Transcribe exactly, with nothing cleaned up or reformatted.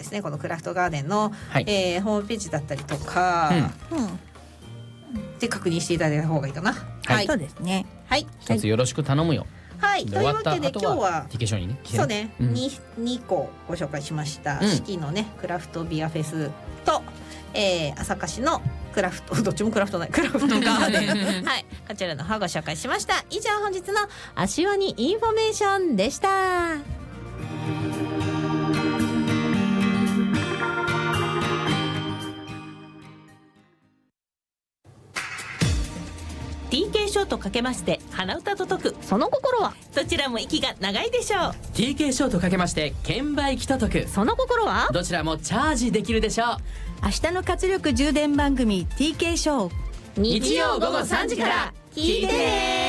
ですね、このクラフトガーデンの、 はい、 えー、ホームページだったりとか、うんうん、で確認していただいた方がいいかな。 はい、はい、そうですね。 はい、 一つよろしく頼むよ。 はい、というわけで今日はティーケー ショーにね、 そうね、うん、に, にこご紹介しました、うん、四季のねクラフトビアフェスと、えー、朝霞市のクラフトどっちもクラフトないクラフトガーデンはい、こちらの方をご紹介しました。以上本日の足ワニインフォメーションでした。 ティーケー ショーとかけまして鼻歌と解くその心は、どちらも息が長いでしょう。 ティーケー ショーとかけまして券売機と解くその心は、 どちらもチャージできるでしょう。 明日の活力充電番組 ティーケー ショー、 日曜午後さんじから聞いてね。